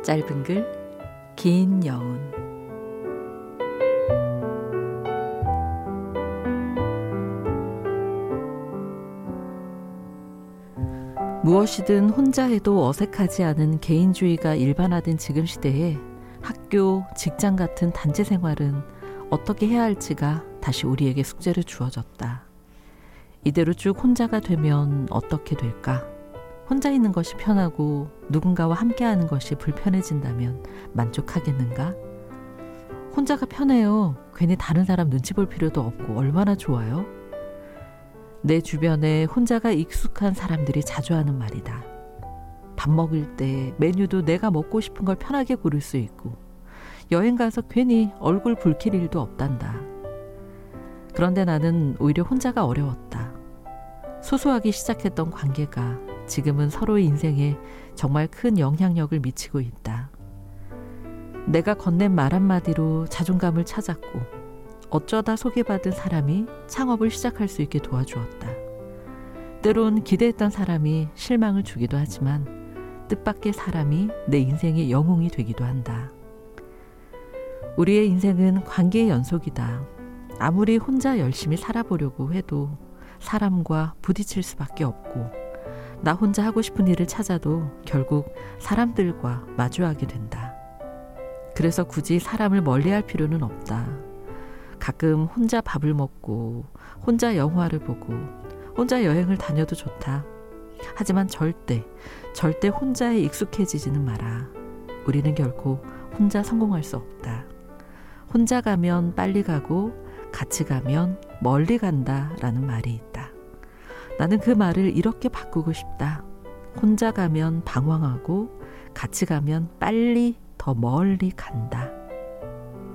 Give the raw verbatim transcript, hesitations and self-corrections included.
짧은 글, 긴 여운. 무엇이든 혼자 해도 어색하지 않은 개인주의가 일반화된 지금 시대에 학교, 직장 같은 단체 생활은 어떻게 해야 할지가 다시 우리에게 숙제를 주어졌다. 이대로 쭉 혼자가 되면 어떻게 될까? 혼자 있는 것이 편하고 누군가와 함께하는 것이 불편해진다면 만족하겠는가? 혼자가 편해요. 괜히 다른 사람 눈치 볼 필요도 없고 얼마나 좋아요? 내 주변에 혼자가 익숙한 사람들이 자주 하는 말이다. 밥 먹을 때 메뉴도 내가 먹고 싶은 걸 편하게 고를 수 있고 여행 가서 괜히 얼굴 붉힐 일도 없단다. 그런데 나는 오히려 혼자가 어려웠다. 소소하게 시작했던 관계가 지금은 서로의 인생에 정말 큰 영향력을 미치고 있다. 내가 건넨 말 한마디로 자존감을 찾았고 어쩌다 소개받은 사람이 창업을 시작할 수 있게 도와주었다. 때론 기대했던 사람이 실망을 주기도 하지만 뜻밖의 사람이 내 인생의 영웅이 되기도 한다. 우리의 인생은 관계의 연속이다. 아무리 혼자 열심히 살아보려고 해도 사람과 부딪힐 수밖에 없고 나 혼자 하고 싶은 일을 찾아도 결국 사람들과 마주하게 된다. 그래서 굳이 사람을 멀리할 필요는 없다. 가끔 혼자 밥을 먹고 혼자 영화를 보고 혼자 여행을 다녀도 좋다. 하지만 절대 절대 혼자에 익숙해지지는 마라. 우리는 결코 혼자 성공할 수 없다. 혼자 가면 빨리 가고 같이 가면 멀리 간다라는 말이 있다. 나는 그 말을 이렇게 바꾸고 싶다. 혼자 가면 방황하고 같이 가면 빨리 더 멀리 간다.